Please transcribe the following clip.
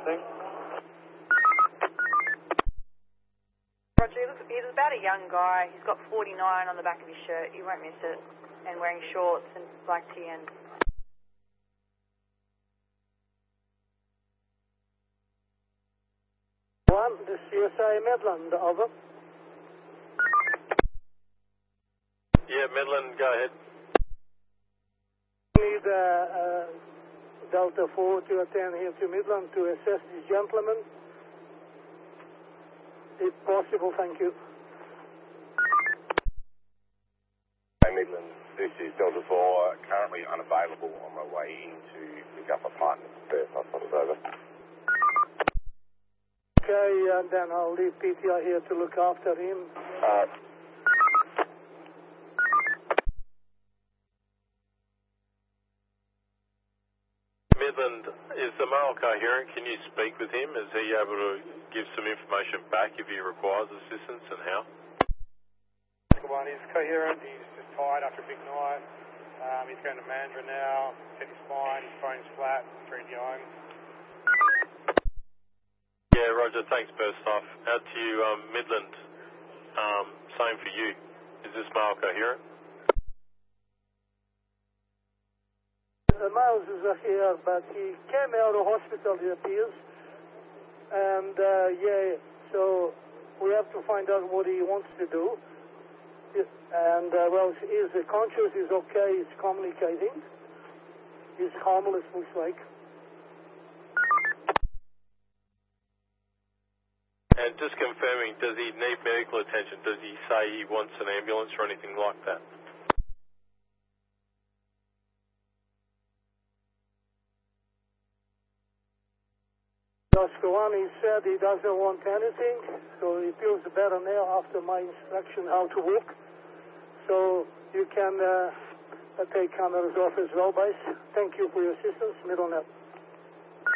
thing. Roger, he's about a young guy. He's got 49 on the back of his shirt. You won't miss it. And wearing shorts and black TNs. One, the CSI Midland, over. Yeah, Midland, go ahead. Need Delta 4 to attend here to Midland to assess this gentleman. If possible, thank you. Hey Midland, this is Delta 4, currently unavailable on my way in to pick up a partner. I'll put it over. Okay, and then I'll leave PTI here to look after him. Midland, is the male coherent? Can you speak with him? Is he able to give some information back if he requires assistance, and how? One is coherent. He's just tired after a big night. He's going to Mandurah now. Set his spine. His phone's flat. 3D home. Yeah, Roger. Thanks, Burstoff. Out to you, Midland. Same for you. Is this male coherent? Miles is here, but he came out of hospital, it appears. And, yeah, so we have to find out what he wants to do. And, well, he's conscious, he's okay, he's communicating. He's harmless, looks like. And just confirming, does he need medical attention? Does he say he wants an ambulance or anything like that? Oscar 1, he said he doesn't want anything, so he feels better now after my instruction how to walk. So you can take cameras off as well, guys. Thank you for your assistance. Middle net.